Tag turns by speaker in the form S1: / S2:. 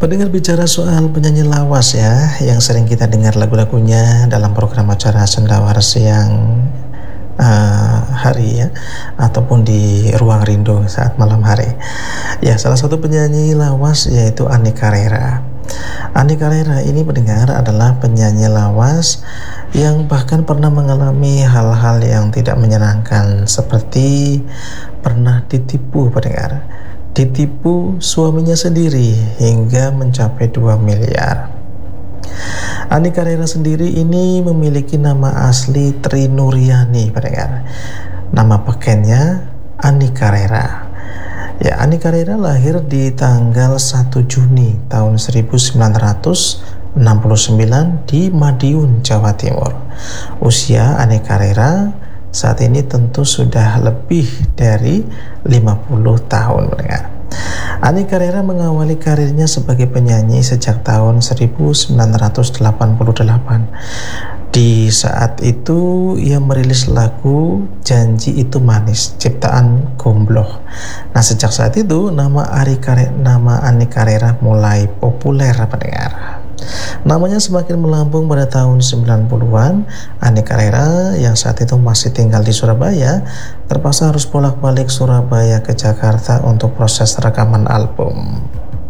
S1: Pendengar, bicara soal penyanyi lawas ya, yang sering kita dengar lagu-lagunya dalam program acara Sendawar siang hari ya, ataupun di Ruang Rindu saat malam hari. Ya, salah satu penyanyi lawas yaitu Ani Carrera. Ani Carrera ini, pendengar, adalah penyanyi lawas yang bahkan pernah mengalami hal-hal yang tidak menyenangkan, seperti pernah ditipu, pendengar. Ditipu suaminya sendiri hingga mencapai 2 miliar. Ani Carrera sendiri ini memiliki nama asli Tri Nuryani, pendengar. Nama pakennya Ani Carrera. Ya, Ani Carrera lahir di tanggal 1 Juni tahun 1969 di Madiun, Jawa Timur. Usia Ani Carrera saat ini tentu sudah lebih dari 50 tahun, pendengar. Ani Carrera mengawali karirnya sebagai penyanyi sejak tahun 1988. Di saat itu ia merilis lagu Janji Itu Manis ciptaan Gombloh. Nah, sejak saat itu nama Ani Carrera mulai populer, pendengar. Namanya semakin melambung pada tahun 90-an. Ani Carrera yang saat itu masih tinggal di Surabaya terpaksa harus bolak-balik Surabaya ke Jakarta untuk proses rekaman album.